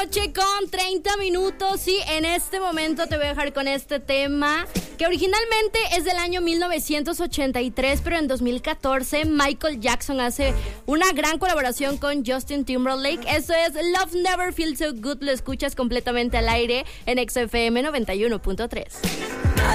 Noche con 30 minutos y en este momento te voy a dejar con este tema que originalmente es del año 1983, pero en 2014 Michael Jackson hace una gran colaboración con Justin Timberlake. Eso es Love Never Feels So Good. Lo escuchas completamente al aire en XFM 91.3.